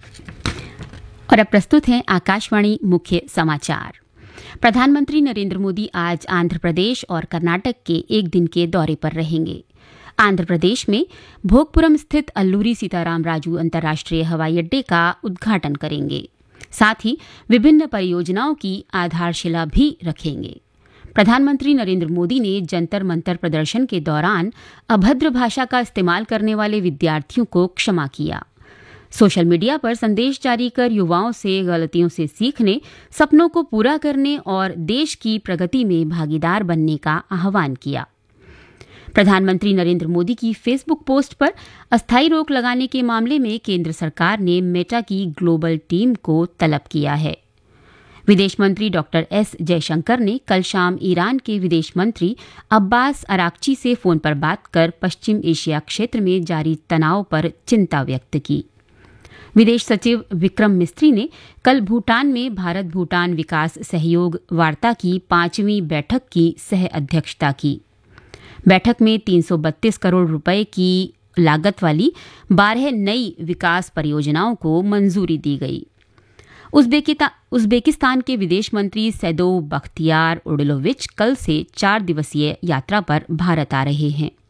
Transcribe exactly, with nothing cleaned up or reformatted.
और अब प्रस्तुत हैं आकाशवाणी मुख्य समाचार। प्रधानमंत्री नरेंद्र मोदी आज आंध्र प्रदेश और कर्नाटक के एक दिन के दौरे पर रहेंगे। आंध्र प्रदेश में भोगपुरम स्थित अल्लूरी सीताराम राजू अंतर्राष्ट्रीय हवाई अड्डे का उद्घाटन करेंगे। साथ ही विभिन्न परियोजनाओं की आधारशिला भी रखेंगे। प्रधानमंत्री नरेंद्र मोदी ने जंतर मंतर प्रदर्शन के दौरान अभद्र भाषा का इस्तेमाल करने वाले विद्यार्थियों को क्षमा किया। सोशल मीडिया पर संदेश जारी कर युवाओं से गलतियों से सीखने, सपनों को पूरा करने और देश की प्रगति में भागीदार बनने का आह्वान किया। प्रधानमंत्री नरेंद्र मोदी की फेसबुक पोस्ट पर अस्थायी रोक लगाने के मामले में केंद्र सरकार ने मेटा की ग्लोबल टीम को तलब किया है। विदेश मंत्री डॉक्टर एस जयशंकर ने कल शाम ईरान के विदेश मंत्री अब्बास अराक्ची से फोन पर बात कर पश्चिम एशिया क्षेत्र में जारी तनाव पर चिंता व्यक्त की। विदेश सचिव विक्रम मिस्त्री ने कल भूटान में भारत भूटान विकास सहयोग वार्ता की पांचवीं बैठक की सह अध्यक्षता की। बैठक में तीन सौ बत्तीस करोड़ रुपए की लागत वाली बारह नई विकास परियोजनाओं को मंजूरी दी गई। उज्बेकिस्तान के विदेश मंत्री सैदोव बख्तियार ओडिलोविच कल से चार दिवसीय यात्रा पर भारत आ रहे हैं।